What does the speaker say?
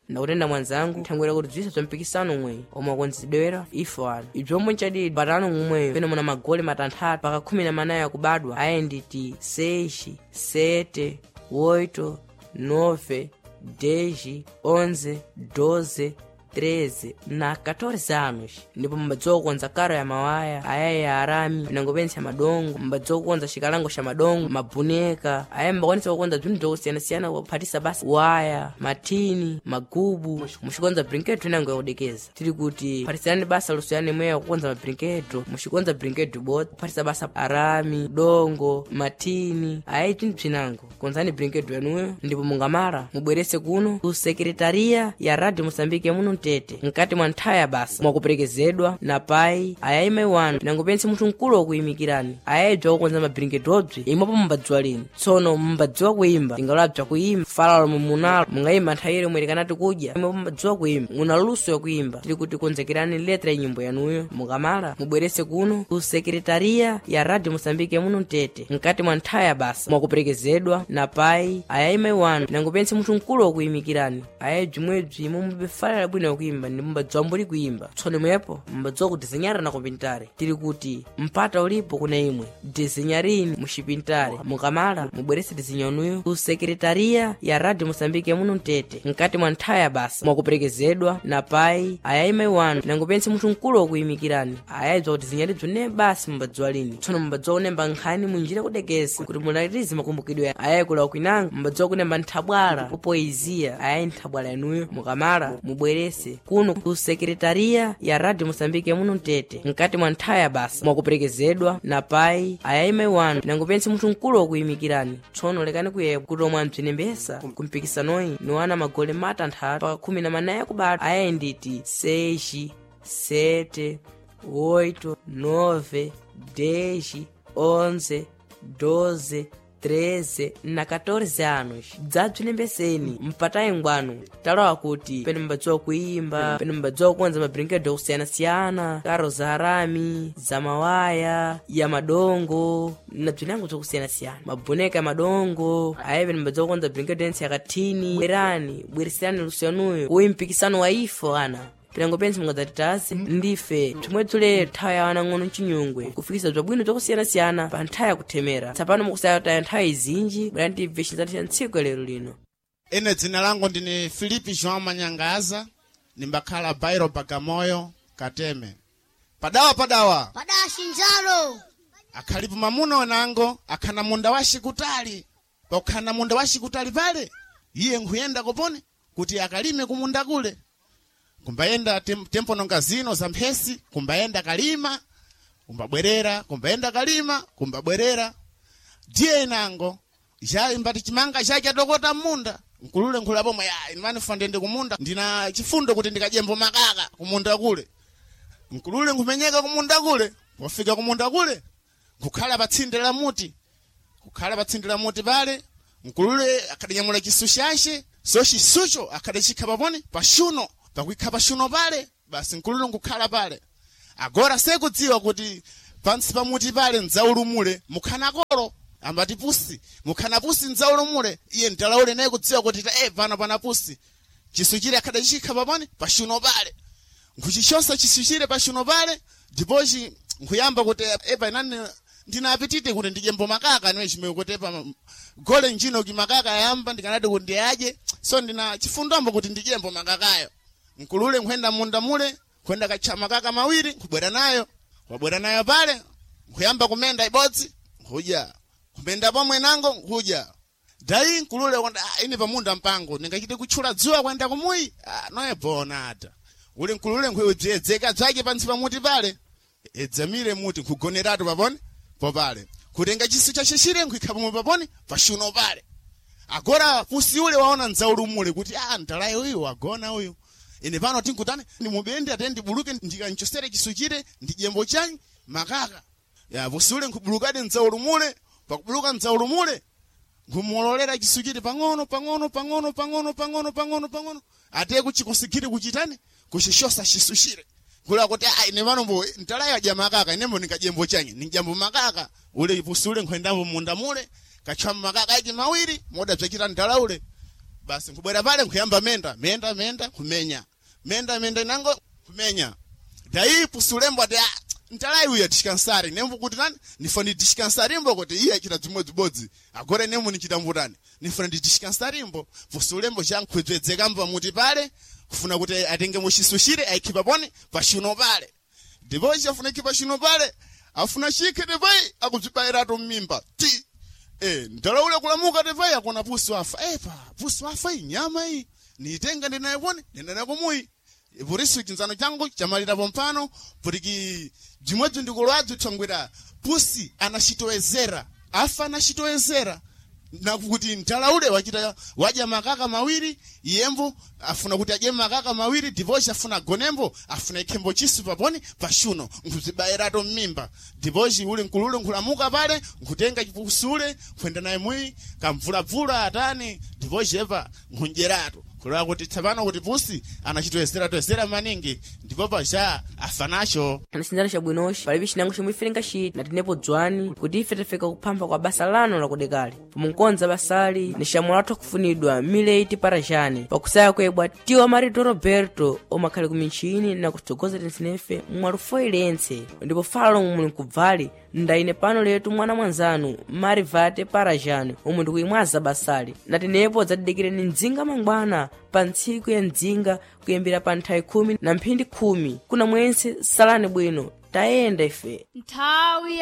ndakutenda mwanzangu thangwera kuti dzisa zompikisano mwe omwe akonzedwera ifo ibzomwe nchadidi patano mumweyo pene muna magoli matanthatu paka 14 akubadwa ayenditi 6, 7, 8, 9, 10, 11, 12, 13 na 14 anos ndipo mbadziwa kukonza karo ya mawaya ayayi ya arami pinangopensa madongo mbadziwa kukonza chikalango cha madongo mabuneka ayayi mbakwanisa kukonza bzinthu bzokusiyana-siyana kuphatisa basi waya matini magubu mushikonza brinketo inango yakudekeza tiri kuti phatisirani basa lusiyana imweyo kukonza mabrinketo mushikonza brinketo bot kuphatisa basa arami dongo matini ayayi bzinthu bzinango konzani brinketo yanuyo ndipo mungamara mubwerese kuno ku sekretariya ya Radio Mosambike muno Tete nkati mwa nthaya basa mwakuperekezedwa na pai ayayi mai wanu pinangopense munthu mkulu wakuyimikirani ayayi bza kukonza mabrinkedobzi imwepo mumbadziwa lini tsono mumbadziwa kuyimba tingalabza kuyimba falalo mumunalo mungayimba nthayire umwe likanati kudya imwepo mumbadziwa kuyimba muna luso yakuyimba tiri kuti konzekirani letra inyimbo yanuyo mukamala mubwerese kuno ku sekretariya ya Radio Mosambike muno Tete nkati mwa nthaya basa mwakuperekezedwa na pai ayayi mai wanu pinangopense munthu mkulu wakuyimikirani ayayi bzimwebzi imwe mubefalala bwino kuimba ndi mbadziwa mbuli kuimba tsono mwepo mbadziwa kudizenyara na kupintare tiri kuti mpata ulipo kuna imwe dizenyarini mushipintare mukamala mubwerese dizenyanuyo ku sekretariya ya Radio Mosambike muno Tete nkati mwa nthaya basa mwakuperekezedwa na pai ayayi mai wanu pinangopense munthu mkulu wakuyimikirani ayayi bza kudizenyari bzone basi mbadziwa lini tsono mbadziwa kunemba nkhani munjira kudekeza kuti mulatizi makumbukidwe ayayi kula kwinanga mbadziwa kunemba nthabwala kupoeziya ayayi nthabwala yanuyo mukamala mubwerese kuno ku sekretariya ya Radio Mosambike muno Tete nkati mwa nthaya basa mwakuperekezedwa na pai ayayi mai wanu pinangopense munthu mkulu wakuyimikirani tsono lekani kuyepo kuti omwe amzinembesa kumpikisanoyi ni wana magole matanthatu paka 14 akubadwa ayayi nditi 6, 7, 8, 9, 10, 11, 12, 13 na 14 anos dzabzilembeseni mpatayi ngwanu talawa kuti pene mbadziwa kuimba pene mbadziwa kukonza mabrinkedo kusiyana-siyana karo za harami za mawaya ya madongo na bzinango zokusiyana-siyana mabuneka ya madongo ayayi pene mbadziwa kukonza brinkedo yense yakatini bweresirani lusiyanuyo uyi mpikisano wa ifo ana pinangopense mungadzatitasi ndife tumwedzule thaya wana ng'ono mchinyungwe kufikisa bzabwino zokusiyana-siyana pa nthaya kuthemera tsapano mukusayataya nthaya izinji bwera ndibve chinzati cha ntsiku lero lino. Ine dzina langu ndine Filipi João Manyangaza nimbakhala Bairo Bagamoyo Kateme padawa shinjalo akhalipo mamuna wanango akhana munda washikutali pakukhana munda washikutali pale iye nkuyenda kopone kuti akalime kumunda kule kumbayenda tempo nonga zino za mphesi kumbayenda kalima kumbabwerera kumbayenda kalima kumbabwerera ndiye nango ja imbati chimanga chake adokota munda nkulule nkhulapo mwa imani fandende kumunda ndina chifundo kuti ndikajembo makaka kumunda kule nkulule nkumenyeka kumunda kule wafika kumunda kule kukhala patsindela muti pale nkulule akadinyamula chisushashe so chisucho akadachikha paponi pashuno pakwikha pashuno pale basi nkulule nkukhala pale agora sekudziwa kuti pansi pamuti pale nzaulumule mukhanakolo ambati pusi mukhana pusi nzaulumule iye ndalaule naye kudziwa kuti pano pana pusi chisuchire akadachikha paponi pashuno pale nkuchichonsa chisuchire pashuno pale ndipochi nkuyamba kuti inani ndina apetite kuti ndijembo makaka niwe chimwe kuti gole njino kimakaka yamba ndikanati kuti ndiaje so ndina chifundambo kuti ndijembo makakayo nkulule nkwenda munda mule kwenda kacha makaka mawiri kubwera nayo pale nkuyamba kumenda ibodzi nkuja kumenda pomwe nango nkuja dai nkulule kwenda ine pamunda mpango ndingachite kutchula dzuwa kwenda kumuyi noye bonata ule nkulule nkudzeka dzake pansi pamuti pale edzamire muti nkugoneratu papone popale kutenga chisu cha shishire nkuikha pomwe papone pashuno pale agora pusi ule waona nzaulumule kuti ndalaye uyu wagona uyu ine pano tinkutane ndimubende atendi buluke ndikanchosere chisuchire ndijembo chanyi makaka ya pusi ule nkubulukade nzaulumule pakubuluka nzaulumule ngumololera chisuchire pang'ono ate kuchikosikire kuchitane kushishosha chisuchire kula kuti ine pano mbo ndalaye aja makaka ine mbo nikajembo chanyi ndijambo makaka ule pusi ule nkwendambo munda mule kachama makaka aje mawiri moda bzachita ndalaule basi nkubwera pale nkuyamba menda kumenya menda inango kumenya dai pusulembo ati ntalai uya tishikansari nembo kuti nani nifani tishikansari kuti iye achita dzimodzi agora nemu nichita mvutani nifani tishikansari pusulembo chankwedzedzeka mva muti pale kufuna kuti atenge muchisushire aikipa pone pashuno pale ndipo chafuna kipa shuno pale afuna shike devai akuzibaira to mimba ti ndalaule kulamuka devai akona pusu afa pusu afa inyama hii niitenga ndinayepone nenda kumui Ipurisu kinzano changu chamalira pompano puriki jimodzi ndikolwadzu tsangwera pusi anachitowezera afa anachitowezera nakuti ntalaule waja makaka mawiri yembo afuna kuti aje makaka mawiri divorce afuna gonembo afuna ikembo chisu paponi pashuno nkuzibaira to mimba divorce ule nkulule nkulamuka pale nkutenga chipusule kwenda naye mwi kamvula atani divorce eva nkunjerato kulwa kuti tsapano kuti pusi anachitowezera maningi ndipo pasha afanacho anasinzana chabwinoshi palibe chinango chomwe iferenga chiti natinepo dzwani kuti ife tafika kupamba kwa basa lano lakudekali pomunkonza basali ni shamu lathu kufunidwa Mileti Parajani pakusaya kwebwa tiwa Marito Roberto omakhale kuminchini na kutsogoza tensinefe mwalufoyi ilense ndipo falo muli nkubvali ndaine pano letu mwana mwanzanu Marivate Parajani omwe ndikuyimwaza basali natinepo dzadidikireni mdzinga mangwana pa ntsiku ya mdzinga kuyambira pa nthawi 10 na mphindi 10 kuna mwense salani bwino tayenda ife nthawi